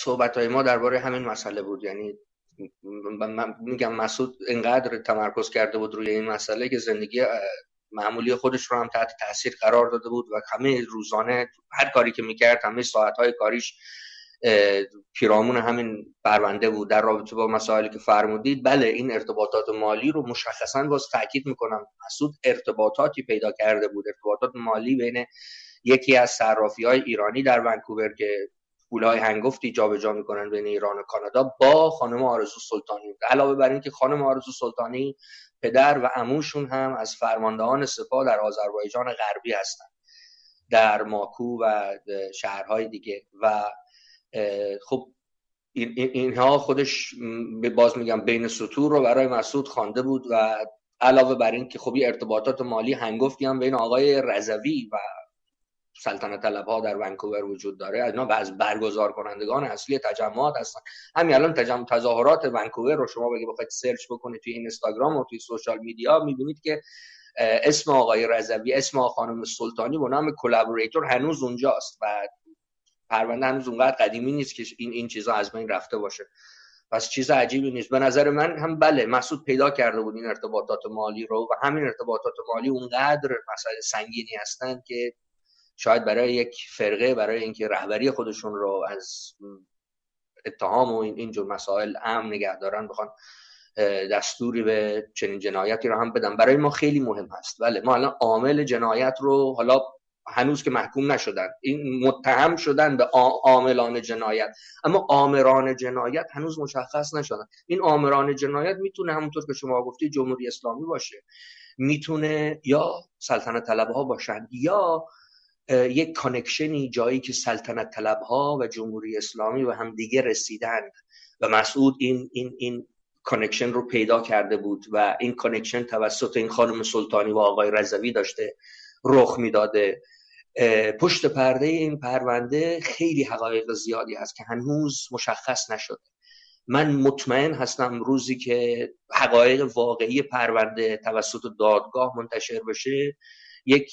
صحبت‌های ما درباره همین مسئله بود. یعنی من میگم مسعود اینقدر تمرکز کرده بود روی این مسئله که زندگی معمولی خودش رو هم تحت تاثیر قرار داده بود و همه روزانه هر کاری که میکرد، همه ساعت‌های کاریش پیرامون همین پرونده بود. در رابطه با مسائلی که فرمودید، بله این ارتباطات مالی رو مشخصاً باز تاکید میکنم، مسعود ارتباطاتی پیدا کرده بود، ارتباطات مالی بین یکی از صرافی‌های ایرانی در ونکوور که پولهای هنگفتی جابجا میکنن بین ایران و کانادا با خانم آرزو سلطانی. علاوه بر این که خانم آرزو سلطانی پدر و عموشون هم از فرماندهان سپاه در آذربایجان غربی هستن، در ماکو و شهرهای دیگه. و خب اینها خودش باز میگم بین سطور رو برای مسعود خوانده بود. و علاوه بر این که خب ارتباطات مالی هنگفتی هم بین آقای رضوی و سلطنت طلبها در ونکوور وجود داره. اینا از برگزار کنندگان اصلی تجمعات هستن. همین الان تظاهرات ونکوور رو شما بخواید سرچ بکنید توی اینستاگرام و توی سوشال میدیا، میبینید که اسم آقای رضوی، اسم خانم سلطانی با نام کلابوریتور هنوز اونجاست و پرونده هنوز اونقدر قدیمی نیست که این چیزا از بین رفته باشه. پس چیز عجیبی نیست. به نظر من هم بله مسعود پیدا کرده بود این ارتباطات مالی رو و همین ارتباطات مالی اونقدر مسائل سنگینی هستن که شاید برای یک فرقه، برای اینکه رهبری خودشون رو از اتهام و این جور مسائل امن نگه دارن، بخوان دستوری به چنین جنایتی رو هم بدن، برای ما خیلی مهم هست. بله ما الان عامل جنایت رو، حالا هنوز که محکوم نشدن، این متهم شدن به عاملان جنایت، اما آمران جنایت هنوز مشخص نشدن. این آمران جنایت میتونه همونطور که شما گفتی جمهوری اسلامی باشه، میتونه یا سلطنت طلبها باشن، یا یک کانکشنی جایی که سلطنت طلبها و جمهوری اسلامی و هم دیگه رسیدن و مسعود این کانکشن رو پیدا کرده بود و این کانکشن توسط این خانم سلطانی و آقای رضوی داشته رخ میداده. پشت پرده این پرونده خیلی حقایق زیادی هست که هنوز مشخص نشده. من مطمئن هستم روزی که حقایق واقعی پرونده توسط دادگاه منتشر بشه، یک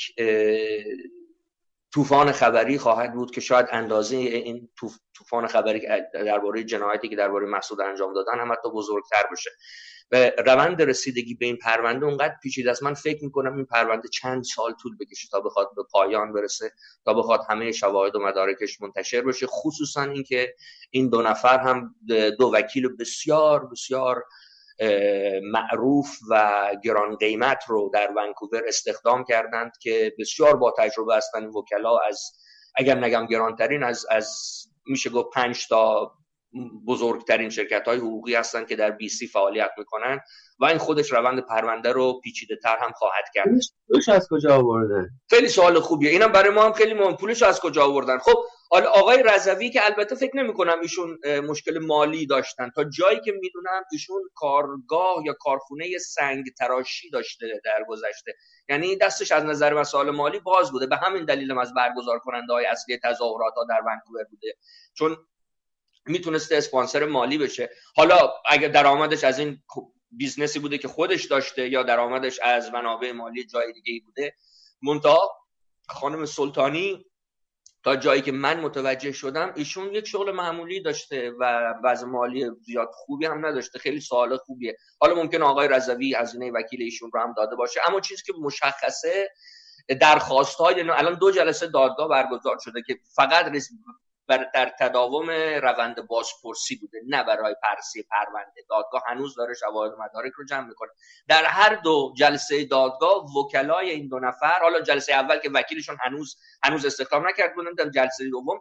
طوفان خبری خواهد بود که شاید اندازه این طوفان خبری درباره جنایتی که درباره مسعود انجام دادن هم حتی بزرگتر بشه. به روند رسیدگی به این پرونده اونقدر پیچیده است. من فکر میکنم این پرونده چند سال طول بکشه تا بخواد به پایان برسه، تا بخواد همه شواهد و مدارکش منتشر بشه، خصوصا اینکه این دو نفر هم دو وکیل بسیار بسیار معروف و گران قیمت رو در ونکوور استخدام کردند که بسیار با تجربه هستند. وکلا از اگر نگم گرانترین از میشه گفت 5 تا بزرگترین شرکت‌های حقوقی هستند که در بی سی فعالیت میکنن و این خودش روند پرونده رو پیچیده‌تر هم خواهد کرد. پولش از کجا آوردن؟ خیلی سوال خوبیه. اینم برای ما هم خیلی مهم. پولش از کجا آوردن؟ خب حالا آقای رضوی که البته فکر نمی‌کنم ایشون مشکل مالی داشتن، تا جایی که میدونم ایشون کارگاه یا کارخونه سنگ تراشی داشته در گذشته، یعنی دستش از نظر مسائل مالی باز بوده. به همین دلیل هم از برگزار کننده‌های اصلی تظاهرات‌ها در ونکوور بوده، چون میتونسته اسپانسر مالی بشه. حالا اگه درآمدش از این بیزنسی بوده که خودش داشته یا درآمدش از منابع مالی جای دیگه‌ای بوده، منتها خانم سلطانی تا جایی که من متوجه شدم ایشون یک شغل معمولی داشته و وضع مالی زیاد خوبی هم نداشته. خیلی سوال خوبیه. حالا ممکنه آقای رضوی هزینه وکیل ایشون رو هم داده باشه، اما چیزی که مشخصه درخواست‌های الان 2 جلسه دادگاه برگزار شده که فقط در تداوم روند بازپرسی بوده، نه برای بررسی پرونده. دادگاه هنوز داره شواهد و مدارک رو جمع میکنه. در هر 2 جلسه دادگاه وکلای این 2 نفر، حالا جلسه اول که وکیلشون هنوز استخدام نکرد بودن، در جلسه دوم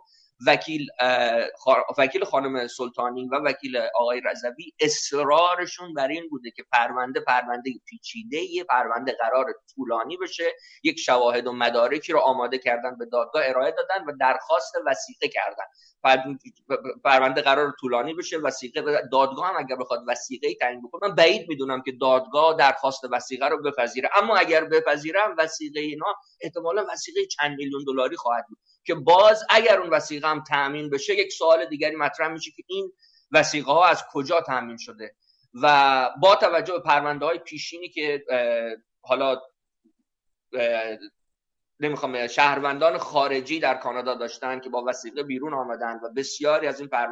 وکیل خانم سلطانی و وکیل آقای رضوی اصرارشون بر این بوده که پرونده پیچیده، پرونده قرار طولانی بشه. یک شواهد و مدارکی رو آماده کردن، به دادگاه ارائه دادن و درخواست وثیقه کردن. پرونده قرار طولانی بشه، وثیقه دادگاه هم اگر بخواد وثیقه‌ای تعیین بکنه، من بعید میدونم که دادگاه درخواست وثیقه رو بپذیره، اما اگر بپذیرم وثیقه اینا احتمالاً وثیقه چند میلیون دلاری خواهد بود که باز اگر اون وثیقه هم تامین بشه، یک سوال دیگری مطرح میشه که این وثیقه ها از کجا تامین شده. و با توجه به پرونده‌های پیشینی که حالا نمیخوام شهروندان خارجی در کانادا داشتن که با وثیقه بیرون آمدن و بسیاری از این